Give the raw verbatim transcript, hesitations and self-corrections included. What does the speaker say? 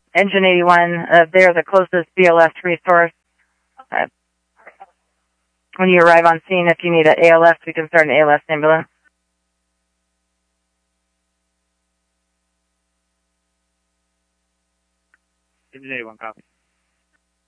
Engine eighty-one, uh, they're the closest B L S resource. Uh, when you arrive on scene, if you need an A L S, we can start an A L S ambulance. Engine eighty-one, copy.